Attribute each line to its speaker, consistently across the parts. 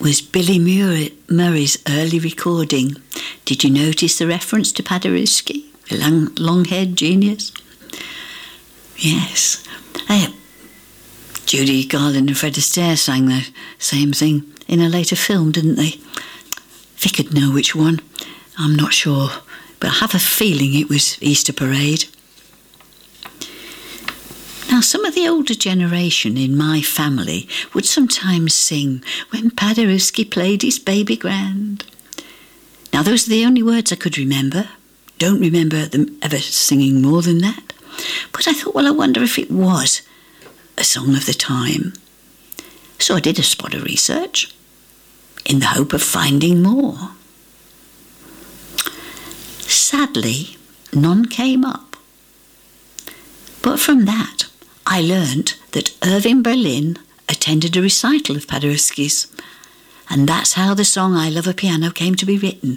Speaker 1: was Billy Murray's early recording. Did you notice the reference to Paderewski, the long-haired genius? Yes. Judy Garland and Fred Astaire sang the same thing in a later film, didn't they? Vic could know which one. I'm not sure, but I have a feeling it was Easter Parade. Now, some of the older generation in my family would sometimes sing "When Paderewski played his baby grand." Now, those are the only words I could remember. Don't remember them ever singing more than that. But I thought, well, I wonder if it was a song of the time. So I did a spot of research in the hope of finding more. Sadly, none came up. But from that, I learnt that Irving Berlin attended a recital of Paderewski's, and that's how the song "I Love a Piano" came to be written.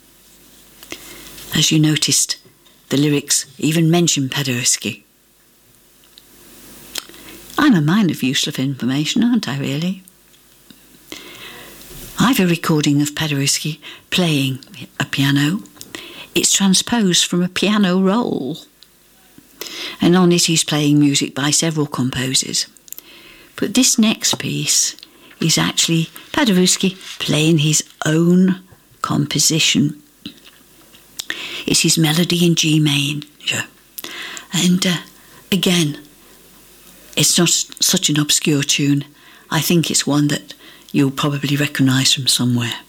Speaker 1: As you noticed, the lyrics even mention Paderewski. I'm a mine of useful information, aren't I, really? I've a recording of Paderewski playing a piano. It's transposed from a piano roll, and on it he's playing music by several composers. But this next piece is actually Paderewski playing his own composition. It's his melody in G major. And again, it's not such an obscure tune. I think it's one that you'll probably recognise from somewhere.